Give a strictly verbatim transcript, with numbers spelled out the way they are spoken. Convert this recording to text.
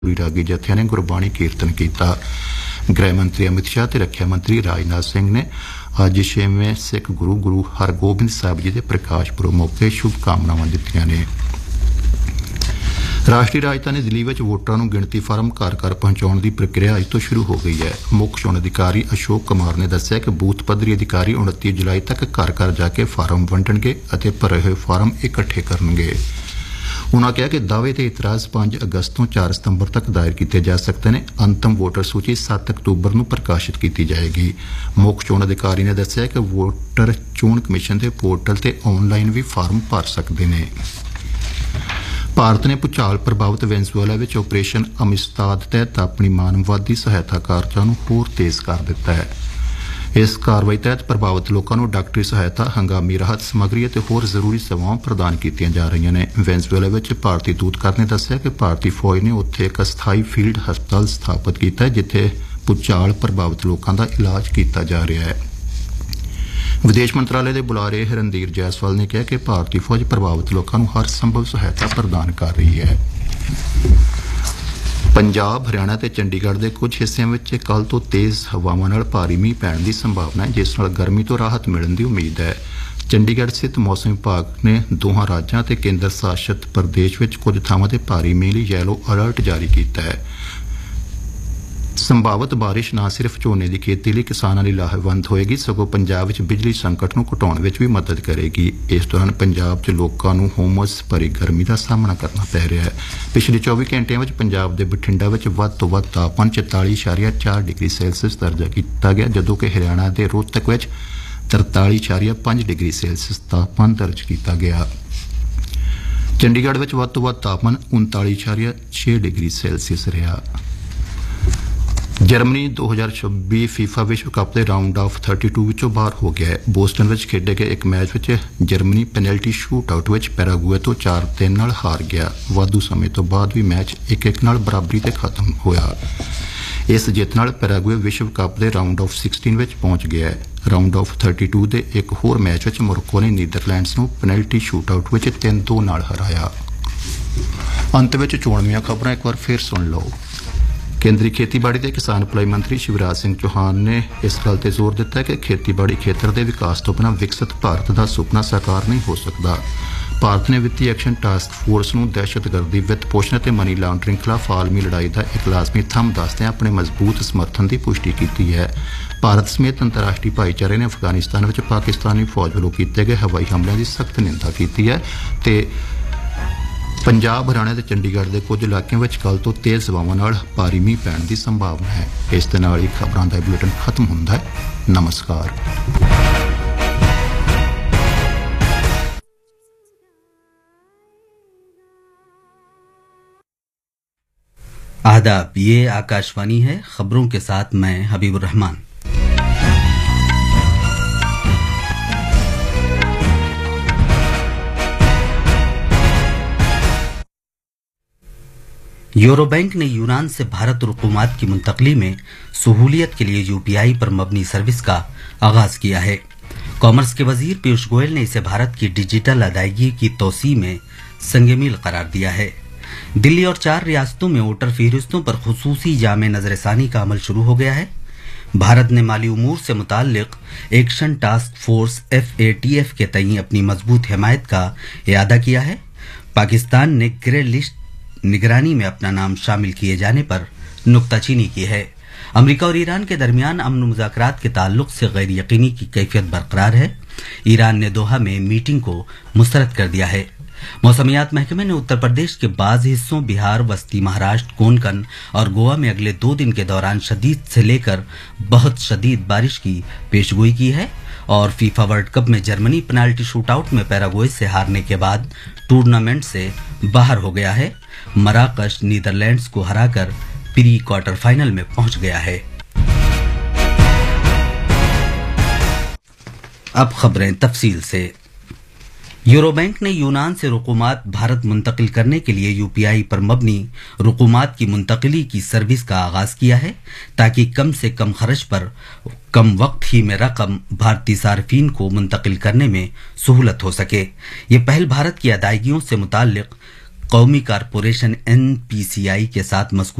रागी जत्थियां ने गुरबाणी कीर्तन किया। गृह मंत्री अमित शाह ते रक्षा मंत्री राजनाथ सिंह ने अज छेवें सिख गुरु गुरु हरगोबिंद साहब जी के प्रकाश पुरब मौके शुभकामनावां दित्तियां ने। राष्ट्रीय राजधानी दिल्ली में वोटरां नूं गिणती फार्म घर घर पहुंचाउण दी प्रक्रिया अज तो शुरू हो गई है। मुख चोण अधिकारी अशोक कुमार ने दस्सिया कि बूथ पद्धरी अधिकारी उनतीस जुलाई तक घर घर जाके फार्म वंडणगे अते भरे हुए फार्म इकट्ठे करनगे। उन्होंने कहा कि दावे ते इतराज पांच अगस्त तो चार सितंबर तक दायर किए जा सकते हैं। अंतिम वोटर सूची सत्त अक्तूबर को प्रकाशित की जाएगी। मुख चोण अधिकारी ने दस्सिया कि वोटर चोण कमीशन के पोर्टल से ऑनलाइन भी फार्म भर सकते हैं। भारत ने भूचाल प्रभावित वेनेजुएला में ऑपरेशन अमिस्ताद तहत अपनी मानववादी सहायता कार्यां नूं होर तेज कर दिता है। इस कार्रवाई तहत प्रभावित लोगों को डॉक्टरी सहायता, हंगामी राहत समग्री और होर जरूरी सेवाएं प्रदान की जा रही हैं। वेनेजुएला में भारतीय दूतघर ने दस्सिया कि भारतीय फौज ने उत्थे एक अस्थाई फील्ड हस्पताल स्थापित किया है जिथे भूचाल प्रभावित लोगों का इलाज किया जा रहा है। विदेश मंत्रालय के बुलारे रणधीर जायसवाल ने कहा कि भारतीय फौज प्रभावित लोगों को हर संभव सहायता प्रदान कर रही है। पंजाब, हरियाणा ते चंडीगढ़ के कुछ हिस्सों में कल तो तेज हवावां नाल भारी मींह पैण की संभावना है, जिस नाल गर्मी तो राहत मिलने की उम्मीद है। चंडीगढ़ स्थित मौसम विभाग ने दोहां राज्यां ते केंद्र शासित प्रदेश में कुछ थावां ते भारी मींह लई येलो अलर्ट जारी किया है। संभावित बारिश न सिर्फ झोने की खेती लिए किसानों लिए लाहेवंद होएगी, सगों पंजाब में बिजली संकट को घटाने में भी मदद करेगी। इस दौरान पंजाब च लोगों को होमस भरी गर्मी का सामना करना पै रहा है। पिछले चौबीस घंटे में पंजाब के बठिंडा में वध तो वध तापमान चौताली इशारिया चार डिग्री सैल्सियस दर्ज किया गया, जदों कि हरियाणा के रोहतक में तरताली इशारिया पांच डिग्री सैल्सियस तापमान दर्ज किया गया। चंडीगढ़ में वध तो वध तापमान उनताली इशारिया छे डिग्री सैल्सियस रहा। जर्मनी दो हज़ार छब्बीस फीफा विश्व कप के राउंड ऑफ बत्तीस विचों बाहर हो गया है। बोस्टन में खेडे गए एक मैच में जर्मनी पेनल्टी शूट आउट में पैरागुए तो चार तीन नाल हार गया। वाधू समय तो बाद भी मैच एक एक नाल बराबरी से खत्म होया। इस जित नाल पैरागुए विश्व कप के राउंड ऑफ सोलह में पहुंच गया है। राउंड ऑफ बत्तीस के एक होर मैच में मोरक्को ने नीदरलैंड्स को पेनल्टी शूट आउट में तीन दो नाल हराया। अंत में चोणवीं खबरें एक बार फिर सुन लो। केंद्रीय खेतीबाड़ी ते किसान भलाई मंत्री शिवराज सिंह चौहान ने इस गल ते जोर दिता है कि खेतीबाड़ी खेत्र के विकास तो बिना विकसित भारत का सुपना साकार नहीं हो सकता। भारत ने वित्तीय एक्शन टास्क फोर्स नूं दहशतगर्दी, वित्त पोषण ते मनी लॉन्ड्रिंग खिलाफ आलमी लड़ाई का एक लाजमी थंम दसदे अपने मजबूत समर्थन की पुष्टि की है। भारत समेत अंतर्राष्ट्रीय भाईचारे ने अफगानिस्तान में पाकिस्तानी फौज वालों किए गए हवाई हमलों की सख्त निंदा की है ते पंजाब, हरियाणा ते चंडीगढ़ के कुछ इलाकों में कल तो तेज हवावां नाल भारी मींह पैण की संभावना है। इस दे नाल ही खबरां दा बुलेटिन खत्म हुंदा है। नमस्कार। आदाब, ये आकाशवाणी है। खबरों के साथ मैं हबीबुर रहमान। यूरो बैंक ने यूनान से भारत रुकुमात की मुंतकली में सहूलियत के लिए यूपीआई पर मबनी सर्विस का आगाज किया है। कॉमर्स के वजीर पीयूष गोयल ने इसे भारत की डिजिटल अदायगी की तोसी में संगमील करार दिया है। दिल्ली और चार रियासतों में वोटर फहरिस्तों पर खुसूसी जामे नजरसानी का अमल शुरू हो गया है। भारत ने माली उमूर से मुताल्लिक action task force F A T F के तई अपनी मजबूत हिमायत का इरादा किया है। पाकिस्तान ने ग्रे लिस्ट निगरानी में अपना नाम शामिल किए जाने पर नुक्ताचीनी की है। अमेरिका और ईरान के दरमियान अमन मुज़ाकरात के ताल्लुक से गैर यकीनी की कैफियत बरकरार है। ईरान ने दोहा में मीटिंग को मुस्तरद कर दिया है। मौसमियात महकमे ने उत्तर प्रदेश के बाज हिस्सों, बिहार, बस्ती, महाराष्ट्र, कोंकण और गोवा में अगले दो दिन के दौरान शदीद से लेकर बहुत शदीद बारिश की पेशगोई की है। और फीफा वर्ल्ड कप में जर्मनी पेनाल्टी शूटआउट में पैराग्वे से हारने के बाद टूर्नामेंट से बाहर हो गया है। मराकश नीदरलैंड्स को हराकर प्री क्वार्टर फाइनल में पहुंच गया है। अब खबरें तफसील से। यूरो बैंक ने यूनान से रुकुमात भारत मुंतकिल करने के लिए यूपीआई पर मबनी रुकुमात की मुंतकिली की सर्विस का आगाज किया है, ताकि कम से कम खर्च पर कम वक्त ही में रकम भारतीय सार्फिन को मुंतकिल करने में सहूलत हो सके। ये पहल भारत की अदायगियों से मुताल्लिक कौमी कारपोरेशन एन पी सी आई के साथ मजकूर